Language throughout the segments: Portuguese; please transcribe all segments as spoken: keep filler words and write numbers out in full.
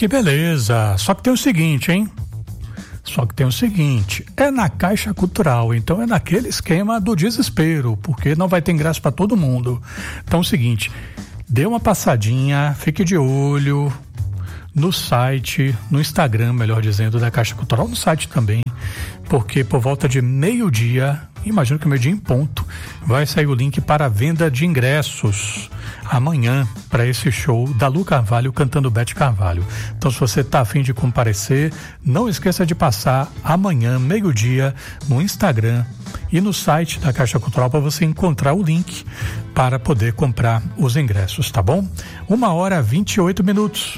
Que beleza, só que tem o seguinte, hein? Só que tem o seguinte, é na Caixa Cultural, então é naquele esquema do desespero, porque não vai ter ingresso para todo mundo. Então é o seguinte, dê uma passadinha, fique de olho no site, no Instagram, melhor dizendo, da Caixa Cultural, no site também, porque por volta de meio-dia, imagino que meio-dia em ponto, vai sair o link para a venda de ingressos amanhã para esse show da Lu Carvalho cantando Beth Carvalho. Então, se você está a fim de comparecer, não esqueça de passar amanhã, meio-dia, no Instagram e no site da Caixa Cultural para você encontrar o link para poder comprar os ingressos, tá bom? Uma hora vinte e oito minutos.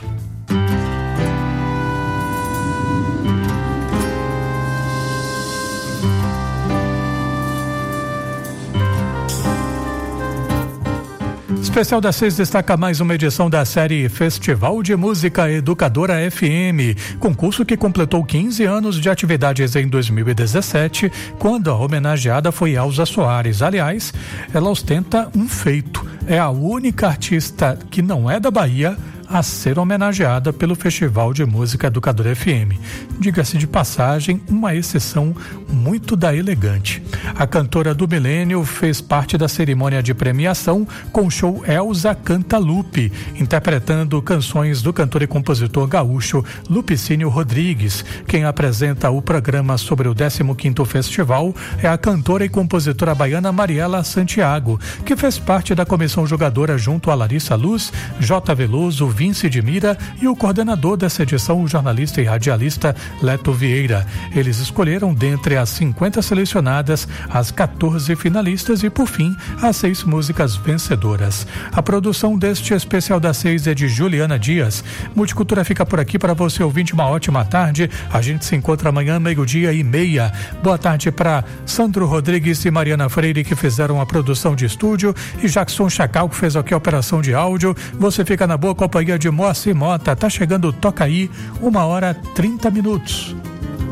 Especial das Seis destaca mais uma edição da série Festival de Música Educadora F M, concurso que completou quinze anos de atividades em dois mil e dezessete, quando a homenageada foi Elza Soares. Aliás, ela ostenta um feito, é a única artista que não é da Bahia a ser homenageada pelo Festival de Música Educadora F M. Diga-se de passagem, uma exceção muito da elegante. A cantora do milênio fez parte da cerimônia de premiação com o show Elza Canta Lupe, interpretando canções do cantor e compositor gaúcho Lupicínio Rodrigues. Quem apresenta o programa sobre o décimo quinto festival é a cantora e compositora baiana Mariela Santiago, que fez parte da comissão jogadora junto a Larissa Luz, J. Veloso, Vince de Mira e o coordenador dessa edição, o jornalista e radialista Leto Vieira. Eles escolheram dentre as cinquenta selecionadas as quatorze finalistas e, por fim, as seis músicas vencedoras. A produção deste especial das seis é de Juliana Dias. Multicultura fica por aqui para você, ouvinte, uma ótima tarde. A gente se encontra amanhã, meio-dia e meia. Boa tarde para Sandro Rodrigues e Mariana Freire, que fizeram a produção de estúdio, e Jackson Chacal, que fez aqui a operação de áudio. Você fica na boa companhia de Moacir Mota. Tá chegando o Toca Aí, uma hora trinta minutos.